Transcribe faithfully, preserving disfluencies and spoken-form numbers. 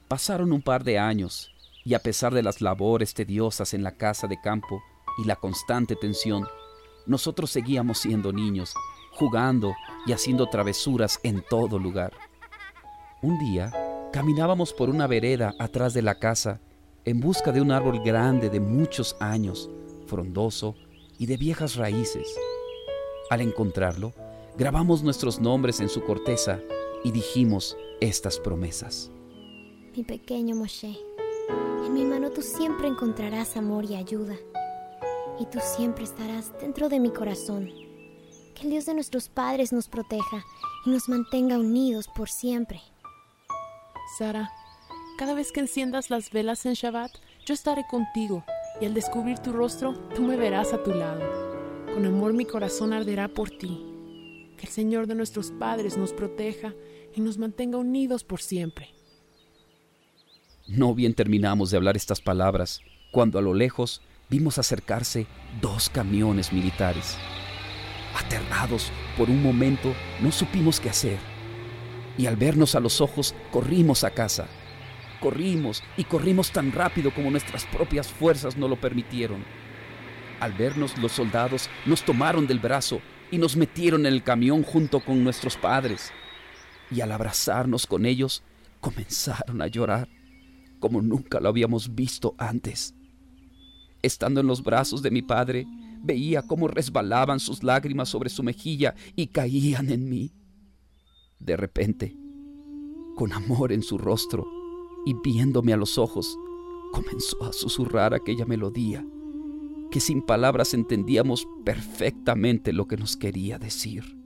Pasaron un par de años y a pesar de las labores tediosas en la casa de campo y la constante tensión, nosotros seguíamos siendo niños, jugando y haciendo travesuras en todo lugar. Un día, caminábamos por una vereda atrás de la casa en busca de un árbol grande de muchos años, frondoso y de viejas raíces. Al encontrarlo, grabamos nuestros nombres en su corteza y dijimos estas promesas. Mi pequeño Moshe, en mi mano tú siempre encontrarás amor y ayuda, y tú siempre estarás dentro de mi corazón. Que el Dios de nuestros padres nos proteja y nos mantenga unidos por siempre. Sara, cada vez que enciendas las velas en Shabbat, yo estaré contigo, y al descubrir tu rostro, tú me verás a tu lado. Con amor mi corazón arderá por ti. Que el Señor de nuestros padres nos proteja y nos mantenga unidos por siempre. No bien terminamos de hablar estas palabras, cuando a lo lejos vimos acercarse dos camiones militares. Aterrados por un momento, no supimos qué hacer. Y al vernos a los ojos, corrimos a casa. Corrimos y corrimos tan rápido como nuestras propias fuerzas nos lo permitieron. Al vernos, los soldados nos tomaron del brazo y nos metieron en el camión junto con nuestros padres. Y al abrazarnos con ellos, comenzaron a llorar como nunca lo habíamos visto antes. Estando en los brazos de mi padre, veía cómo resbalaban sus lágrimas sobre su mejilla y caían en mí. De repente, con amor en su rostro y viéndome a los ojos, comenzó a susurrar aquella melodía que sin palabras entendíamos perfectamente lo que nos quería decir.